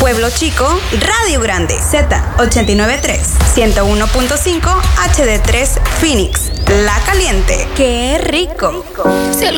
Pueblo Chico, Radio Grande, Z89.3, 101.5, HD3 Phoenix, La Caliente. ¡Qué rico! Si